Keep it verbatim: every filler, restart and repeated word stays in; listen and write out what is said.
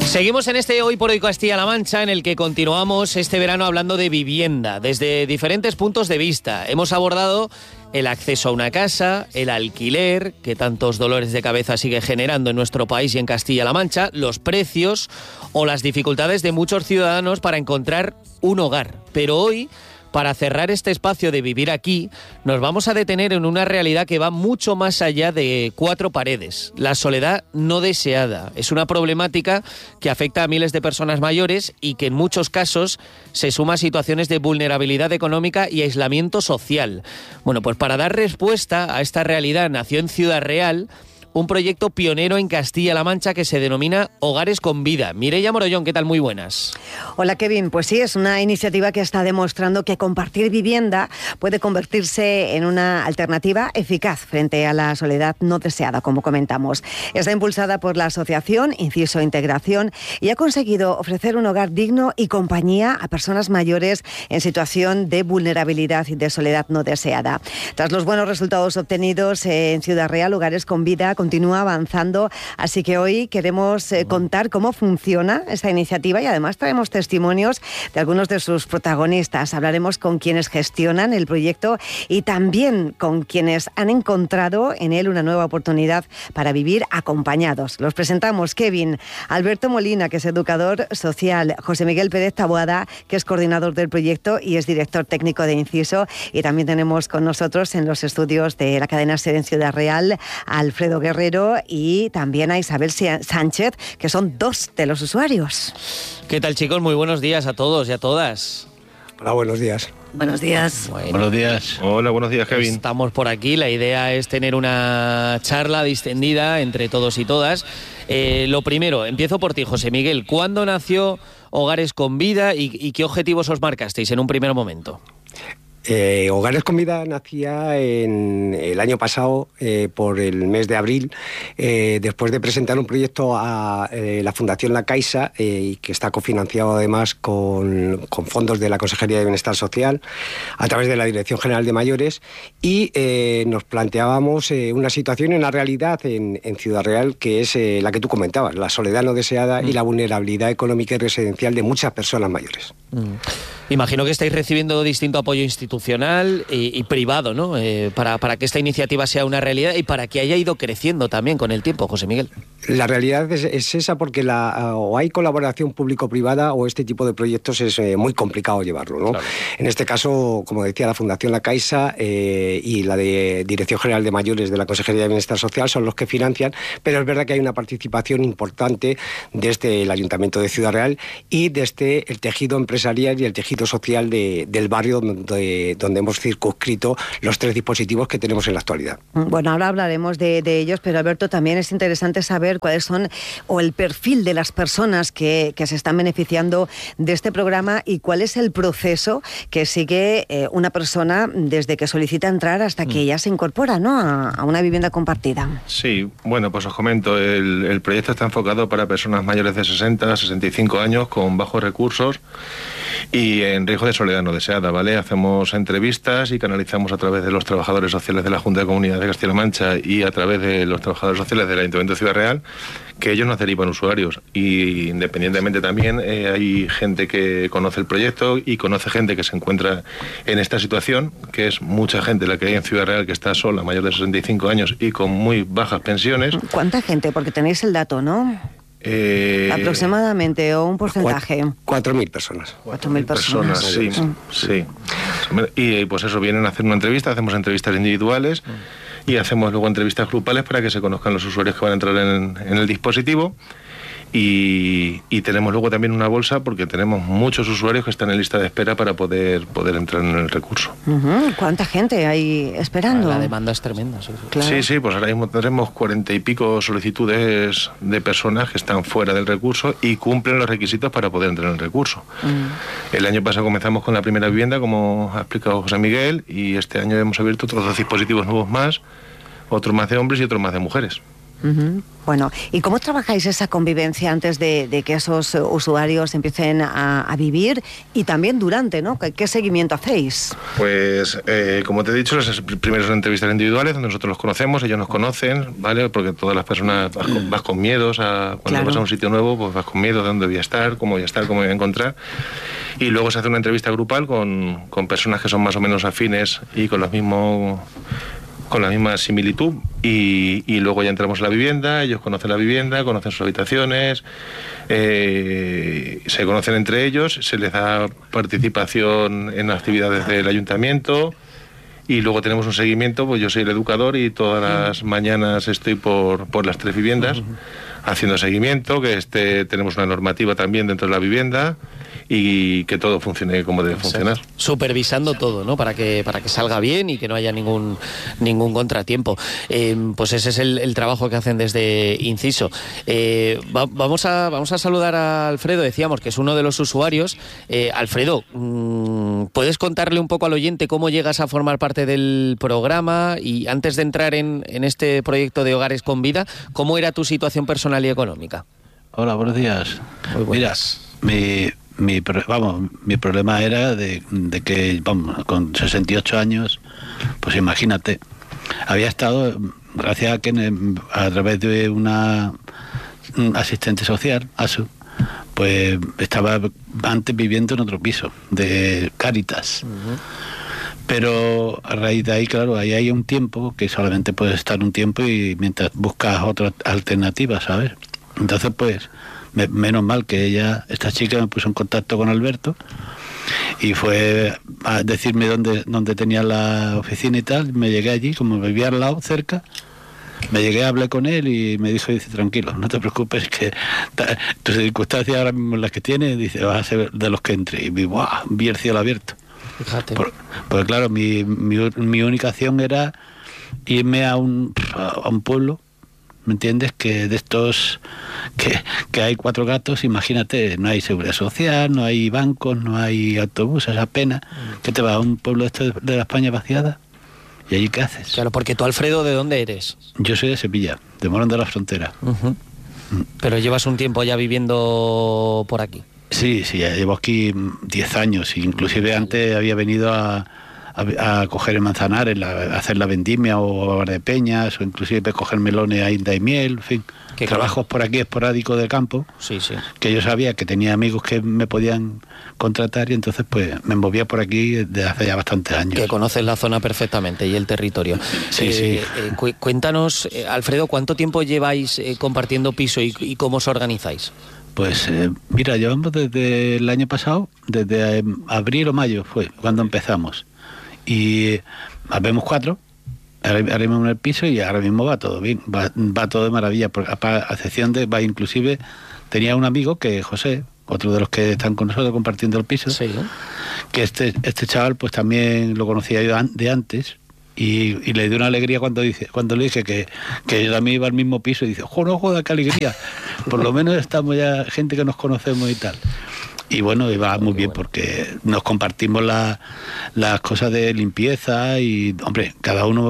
Seguimos en este Hoy por Hoy Castilla-La Mancha, en el que continuamos este verano hablando de vivienda, desde diferentes puntos de vista. Hemos abordado el acceso a una casa, el alquiler, que tantos dolores de cabeza sigue generando en nuestro país y en Castilla-La Mancha, los precios o las dificultades de muchos ciudadanos para encontrar un hogar. Pero hoy, para cerrar este espacio de vivir aquí, nos vamos a detener en una realidad que va mucho más allá de cuatro paredes. La soledad no deseada es una problemática que afecta a miles de personas mayores y que en muchos casos se suma a situaciones de vulnerabilidad económica y aislamiento social. Bueno, pues para dar respuesta a esta realidad nació en Ciudad Real un proyecto pionero en Castilla-La Mancha que se denomina Hogares con Vida. Mireia Morollón, ¿qué tal? Muy buenas. Hola, Kevin. Pues sí, es una iniciativa que está demostrando que compartir vivienda puede convertirse en una alternativa eficaz frente a la soledad no deseada, como comentamos. Está impulsada por la asociación Inciso Integración y ha conseguido ofrecer un hogar digno y compañía a personas mayores en situación de vulnerabilidad y de soledad no deseada. Tras los buenos resultados obtenidos en Ciudad Real, Hogares con Vida continúa avanzando, así que hoy queremos eh, contar cómo funciona esta iniciativa y además traemos testimonios de algunos de sus protagonistas. Hablaremos con quienes gestionan el proyecto y también con quienes han encontrado en él una nueva oportunidad para vivir acompañados. Los presentamos: Kevin, Alberto Molina, que es educador social, José Miguel Pérez Taboada, que es coordinador del proyecto y es director técnico de Inciso, y también tenemos con nosotros en los estudios de la cadena SER en Ciudad Real a Alfredo Guerrero Guerrero y también a Isabel Sánchez, que son dos de los usuarios. ¿Qué tal, chicos? Muy buenos días a todos y a todas. Hola, buenos días. Buenos días. Bueno, buenos días. Hola, buenos días, Kevin. Estamos por aquí. La idea es tener una charla distendida entre todos y todas. Eh, lo primero, empiezo por ti, José Miguel. ¿Cuándo nació Hogares con Vida y, y qué objetivos os marcasteis en un primer momento? Eh, Hogares con Vida nacía en el año pasado, eh, por el mes de abril, eh, después de presentar un proyecto a eh, la Fundación La Caixa, eh, que está cofinanciado además con, con fondos de la Consejería de Bienestar Social a través de la Dirección General de Mayores, y eh, nos planteábamos eh, una situación, una realidad en, en Ciudad Real, que es eh, la que tú comentabas, la soledad no deseada mm. y la vulnerabilidad económica y residencial de muchas personas mayores. Mm. Imagino que estáis recibiendo distinto apoyo institucional y, y privado, ¿no? Eh, para, para que esta iniciativa sea una realidad y para que haya ido creciendo también con el tiempo, José Miguel. La realidad es, es esa, porque la, o hay colaboración público-privada o este tipo de proyectos es eh, muy complicado llevarlo, ¿no? Claro. En este caso, como decía, la Fundación La Caixa eh, y la de Dirección General de Mayores de la Consejería de Bienestar Social son los que financian, pero es verdad que hay una participación importante desde el Ayuntamiento de Ciudad Real y desde el tejido empresarial y el tejido social de, del barrio donde, donde hemos circunscrito los tres dispositivos que tenemos en la actualidad. Bueno, ahora hablaremos de, de ellos, pero Alberto, también es interesante saber cuáles son, o el perfil de las personas que, que se están beneficiando de este programa y cuál es el proceso que sigue eh, una persona desde que solicita entrar hasta que ya se incorpora, ¿no?, a, a una vivienda compartida. Sí, bueno, pues os comento, el, el proyecto está enfocado para personas mayores de sesenta a sesenta y cinco años con bajos recursos y en riesgo de soledad no deseada, ¿vale? Hacemos entrevistas y canalizamos a través de los trabajadores sociales de la Junta de Comunidades de Castilla-La Mancha y a través de los trabajadores sociales del Ayuntamiento de Ciudad Real, que ellos nos derivan usuarios. Y independientemente también eh, hay gente que conoce el proyecto y conoce gente que se encuentra en esta situación, que es mucha gente la que hay en Ciudad Real que está sola, mayor de sesenta y cinco años y con muy bajas pensiones. ¿Cuánta gente? Porque tenéis el dato, ¿no? Eh, aproximadamente, o un porcentaje. Cuatro mil personas. Cuatro mil personas. personas. Sí, mm. sí. Y pues eso, vienen a hacer una entrevista, hacemos entrevistas individuales mm. y hacemos luego entrevistas grupales para que se conozcan los usuarios que van a entrar en, en el dispositivo. Y, y tenemos luego también una bolsa porque tenemos muchos usuarios que están en lista de espera para poder poder entrar en el recurso. Uh-huh. ¿Cuánta gente hay esperando? La demanda es tremenda. Sí, sí. Claro. sí, sí, pues ahora mismo tenemos cuarenta y pico solicitudes de personas que están fuera del recurso y cumplen los requisitos para poder entrar en el recurso. Uh-huh. El año pasado comenzamos con la primera vivienda, como ha explicado José Miguel, y este año hemos abierto otros dos dispositivos nuevos más, otro más de hombres y otro más de mujeres. Uh-huh. Bueno, ¿y cómo trabajáis esa convivencia antes de, de que esos usuarios empiecen a, a vivir y también durante, ¿no? ¿Qué, qué seguimiento hacéis? Pues, eh, como te he dicho, las primeras son entrevistas individuales donde nosotros los conocemos, ellos nos conocen, ¿vale? Porque todas las personas vas con, vas con miedos, a, cuando claro. vas a un sitio nuevo, pues vas con miedo de dónde voy a estar, cómo voy a estar, cómo voy a encontrar. Y luego se hace una entrevista grupal con, con personas que son más o menos afines y con los mismos... con la misma similitud y, y luego ya entramos en la vivienda, ellos conocen la vivienda, conocen sus habitaciones, eh, se conocen entre ellos, se les da participación en actividades del ayuntamiento y luego tenemos un seguimiento, pues yo soy el educador y todas las mañanas estoy por, por las tres viviendas haciendo seguimiento, que este, tenemos una normativa también dentro de la vivienda y que todo funcione como debe funcionar. Supervisando todo, ¿no? Para que para que salga bien y que no haya ningún ningún contratiempo. Eh, pues ese es el, el trabajo que hacen desde Inciso. Eh, va, vamos a vamos a saludar a Alfredo, decíamos que es uno de los usuarios. Eh, Alfredo, mmm, ¿puedes contarle un poco al oyente cómo llegas a formar parte del programa? Y antes de entrar en, en este proyecto de Hogares con Vida, ¿cómo era tu situación personal y económica? Hola, buenos días. Muy buenas. Mira, mi Mi, vamos, mi problema era de, de que, vamos, con sesenta y ocho años, pues imagínate, había estado, gracias a que a través de una asistente social, ASU, pues estaba antes viviendo en otro piso, de Cáritas. Uh-huh. Pero a raíz de ahí, claro, ahí hay un tiempo que solamente puedes estar un tiempo y mientras buscas otras alternativas, ¿sabes? Entonces, pues... Me, menos mal que ella, esta chica me puso en contacto con Alberto y fue a decirme dónde, dónde tenía la oficina y tal. Me llegué allí, como vivía al lado, cerca, me llegué, hablé con él y me dijo, dice, tranquilo, no te preocupes, que ta, tus circunstancias ahora mismo las que tienes, dice, vas a ser de los que entre. Y vi, ¡buah!, vi el cielo abierto. Fíjate. Por, porque claro, mi, mi, mi única acción era irme a un, a un pueblo, ¿me entiendes? Que de estos que, que hay cuatro gatos, imagínate, no hay seguridad social, no hay bancos, no hay autobuses apenas. ¿Qué te va a un pueblo este de la España vaciada? ¿Y allí qué haces? Claro, porque tú, Alfredo, ¿de dónde eres? Yo soy de Sevilla, de Morón de la Frontera. Uh-huh. Mm. Pero llevas un tiempo ya viviendo por aquí. Sí, sí, ya llevo aquí diez años, inclusive antes había venido a A, a coger el Manzanares, la, a hacer la vendimia o a Valdepeñas, o inclusive coger melones a Inda y Miel, en fin, ¿Qué trabajos por aquí esporádicos del campo, sí, sí. que yo sabía que tenía amigos que me podían contratar y entonces pues me movía por aquí desde hace ya bastantes años. Que conoces la zona perfectamente y el territorio. Sí, eh, sí. Eh, cu- cuéntanos, eh, Alfredo, ¿cuánto tiempo lleváis eh, compartiendo piso y, y cómo os organizáis? Pues eh, mira, llevamos desde el año pasado, desde eh, abril o mayo fue cuando empezamos. Y habemos cuatro, ahora mismo en el piso y ahora mismo va todo bien, va, va todo de maravilla, porque a excepción de, va inclusive, tenía un amigo que José, otro de los que están con nosotros compartiendo el piso, sí, ¿no? que este este chaval pues también lo conocía yo de antes y, y le dio una alegría cuando dice cuando le dije que, que yo también iba al mismo piso y dice, ¡jo, no joda, qué alegría! Por lo menos estamos ya gente que nos conocemos y tal. Y bueno, iba muy bien porque nos compartimos la, las cosas de limpieza y, hombre, cada uno